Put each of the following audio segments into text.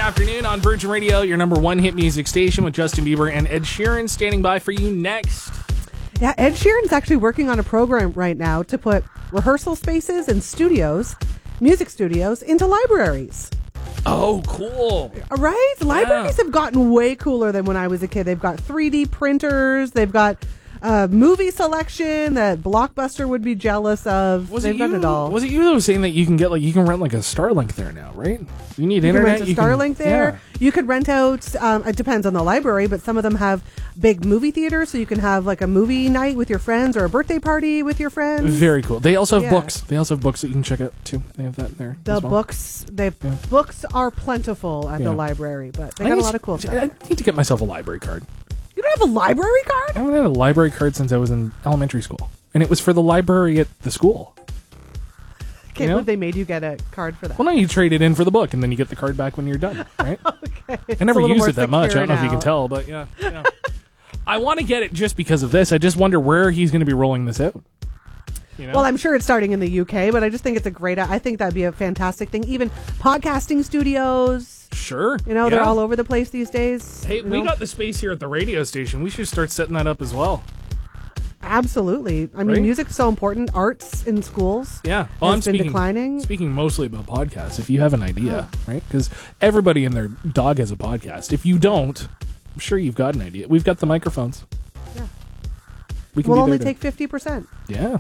afternoon on Virgin Radio, your number one hit music station with Justin Bieber and Ed Sheeran standing by for you next. Yeah, Ed Sheeran's actually working on a program right now to put rehearsal spaces and studios, music studios, into libraries. Oh, cool. Right? Libraries have gotten way cooler than when I was a kid. They've got 3D printers. They've got movie selection that Blockbuster would be jealous of. They've done it all. Was it you that was saying that you can get you can rent like a Starlink there now, right? You need internet. You can rent a Starlink there. Yeah. You could rent out, it depends on the library, but some of them have big movie theaters, so you can have like a movie night with your friends or a birthday party with your friends. Very cool. They also have books. They also have books that you can check out too. They have that there. The books, books are plentiful at the library, but they got a lot of cool stuff. I need to get myself a library card. You don't have a library card? I haven't had a library card since I was in elementary school. And it was for the library at the school. Can't believe they made you get a card for that. Well, no, you trade it in for the book, and then you get the card back when you're done, right? Okay. I never used it that much. I don't know if you can tell, but yeah. I want to get it just because of this. I just wonder where he's going to be rolling this out. You know? Well, I'm sure it's starting in the UK, but I just think it's I think that'd be a fantastic thing. Even podcasting studios. Sure. They're all over the place these days. Hey, we got the space here at the radio station. We should start setting that up as well. Absolutely. I mean, music's so important. Arts in schools has been declining. Speaking mostly about podcasts, if you have an idea, right? Because everybody and their dog has a podcast. If you don't, I'm sure you've got an idea. We've got the microphones. Yeah. We'll only take 50%. Yeah.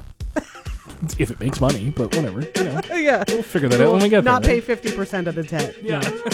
If it makes money, but whatever. Yeah. We'll figure that out when we get there. Not pay 50% of the debt. Yeah.